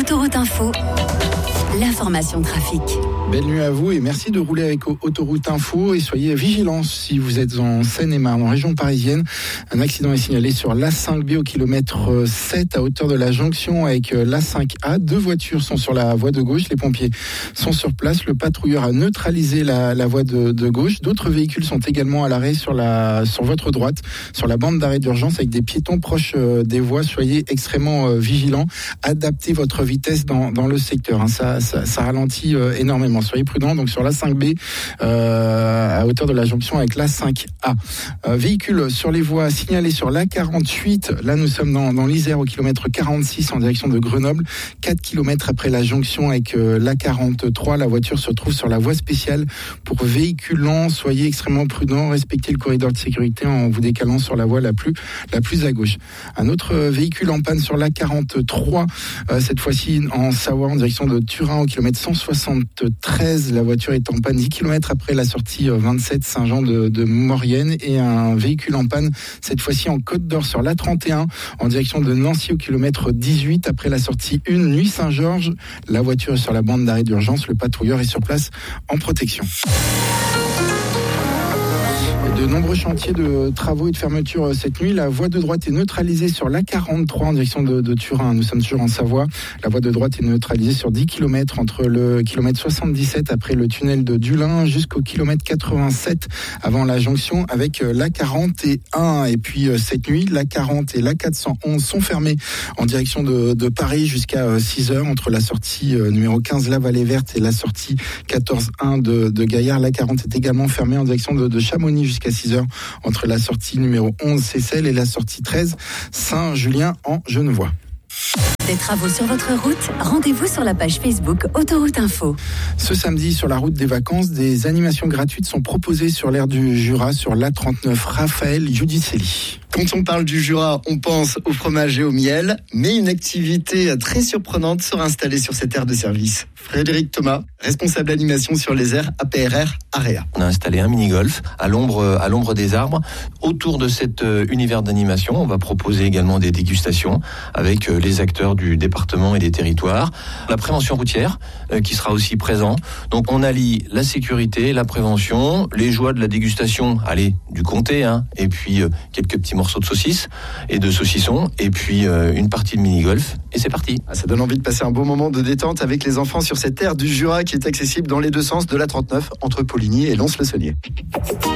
Autoroute Info, l'information trafic. Belle nuit à vous et merci de rouler avec Autoroute Info et soyez vigilants si vous êtes en Seine-et-Marne, en région parisienne. Un accident est signalé sur l'A5B au kilomètre 7 à hauteur de la jonction avec l'A5A. 2 voitures sont sur la voie de gauche. Les pompiers sont sur place. Le patrouilleur a neutralisé la voie de gauche. D'autres véhicules sont également à l'arrêt sur votre droite, sur la bande d'arrêt d'urgence avec des piétons proches des voies. Soyez extrêmement vigilants. Adaptez votre vitesse dans le secteur. Ça ralentit énormément. Soyez prudents. Donc sur l'A5B à hauteur de la jonction avec l'A5A. Véhicule sur les voies signalés sur l'A48. Là, nous sommes dans l'Isère au kilomètre 46 en direction de Grenoble. 4 km après la jonction avec l'A43. La voiture se trouve sur la voie spéciale pour véhicules lents. Soyez extrêmement prudents. Respectez le corridor de sécurité en vous décalant sur la voie la plus à gauche. Un autre véhicule en panne sur l'A43. Cette fois-ci en Savoie en direction de Turin au kilomètre 173. La voiture est en panne 10 km après la sortie 27 Saint-Jean de Maurienne. Et un véhicule en panne cette fois-ci en Côte d'Or sur l'A31 en direction de Nancy au kilomètre 18 après la sortie 1 Nuit Saint-Georges. La voiture est sur la bande d'arrêt d'urgence. Le patrouilleur est sur place en protection. De nombreux chantiers de travaux et de fermeture cette nuit. La voie de droite est neutralisée sur l'A43 en direction de Turin. Nous sommes toujours en Savoie. La voie de droite est neutralisée sur 10 km entre le kilomètre 77 après le tunnel de Dulin jusqu'au kilomètre 87 avant la jonction avec l'A41. Et puis cette nuit, l'A40 et l'A411 sont fermés en direction de Paris jusqu'à 6h entre la sortie numéro 15 La Vallée Verte et la sortie 14-1 de Gaillard. L'A40 est également fermée en direction de Chamonix jusqu'à 6h entre la sortie numéro 11 Seyssel et la sortie 13 Saint-Julien en Genevois. Des travaux sur votre route, rendez-vous sur la page Facebook Autoroute Info. Ce samedi, sur la route des vacances, des animations gratuites sont proposées sur l'aire du Jura sur l'A39 Raphaël Giudicelli. Quand on parle du Jura, on pense au fromage et au miel, mais une activité très surprenante sera installée sur cette aire de service. Frédéric Thomas, responsable animation sur les aires APRR Area. On a installé un mini-golf à l'ombre des arbres. Autour de cet univers d'animation, on va proposer également des dégustations avec les acteurs du département et des territoires. La prévention routière qui sera aussi présent. Donc on allie la sécurité, la prévention, les joies de la dégustation, du comté, et puis quelques petits morceaux de saucisses et de saucissons, et puis une partie de mini-golf, et c'est parti. Ça donne envie de passer un bon moment de détente avec les enfants sur cette aire du Jura qui est accessible dans les deux sens de l'A39 entre Poligny et Lons-le-Saunier.